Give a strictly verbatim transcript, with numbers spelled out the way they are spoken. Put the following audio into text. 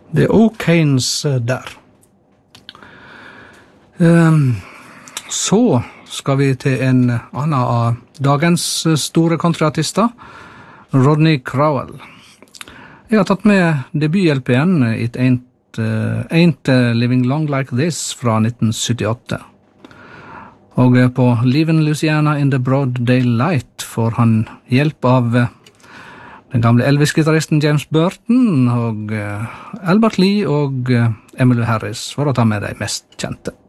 Det er O'Kanes der. Um, så skal vi til en annen av dagens store countryartister, Rodney Crowell. Jeg har tatt med debut-L P-en It Ain't, uh, Ain't Living Long Like This fra nitten syttiåtte. Og på Leavin' Louisiana in the Broad Daylight får han hjelp av den gamle Elvis-gitarristen James Burton og Albert Lee og Emmylou Harris for å ta med de mest kjente.